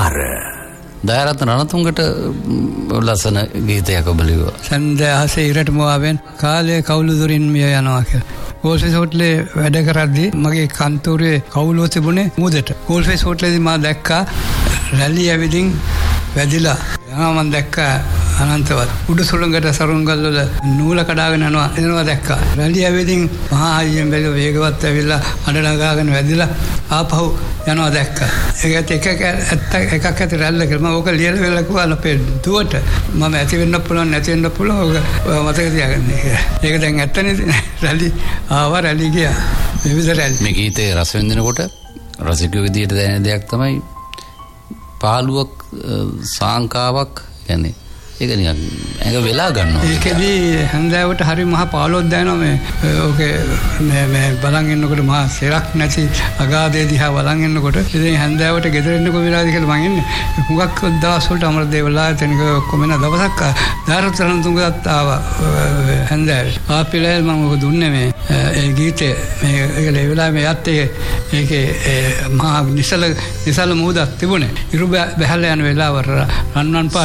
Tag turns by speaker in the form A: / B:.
A: පාර දයාරත්න රණතුංගට ලස්සන ගීතයක් ඔබ ලිව්වා.
B: සන්දහසේ ඉරට මුවාවෙන් කාලේ කවුළු දුරින් මිය යනවා කියලා. ගෝල්ෆේස් හෝටලේ වැඩ කරද්දී මගේ කන්තෝරේ කවුළුව තිබුණේ මුදට. ගෝල්ෆේස් හෝටලේදී මම දැක්කා රැලි ඇවිදින් වැදිලා යනවා. මම දැක්කා අනන්තවත් උඩු සුළඟට සරුංගල් වල නූල කඩාගෙන එනවා දැක්කා. රැලි ඇවිදින් මහා හයියෙන් බැලුව වේගවත් ඇවිල්ලා අඬ නගාගෙන වැදිලා ආපහු යනවා දැක්කා. ඒකත් එකක් ඇති රැල්ල කියලා මම ඕක ලියලා වෙලා කිව්වා අපේ දුවට මම ඇති වෙන්න පුළුවන් නැති වෙන්න පුළුවන් ඔක මතක තියාගන්න කියලා. ඒක දැන් ඇත්තනේ රැලි ආවා රැලි ගියා. විවිධ රැලි.
A: මේ ගීතේ රස විඳිනකොට රසික විදියට දැනෙන දෙයක් තමයි පාළුවක් සාංකාවක් කියන්නේ ඒක නිකන් ඒක වෙලා ගන්නවා.
B: ඒකෙදී හන්දෑවට හරි මහා පාළුවක් දැනෙනවා මේ ඕකේ මේ බලන් ඉන්නකොට මහා සෙරක් නැති අගාධය දිහා බලන් ඉන්නකොට ඉතින් හන්දෑවට ගෙදර එන්නකො වෙලාද කියලා මං ඉන්නේ. හුඟක් දවස් වලට අමරදේවලා තැනක ඔක්කොම එන දවසක් දාරතරන් තුඟත් ආවා හන්දෑවේ. ආපිලෙල් මම ඔක දුන්නේ මේ ඒ ගීතේ මේ ඒක ලැබිලා මේ යත්තේ ඒකේ මහා නිසල මුහුදක් තිබුණේ. ඉරු බැහැලා යන වෙලාව රන්වන් පාට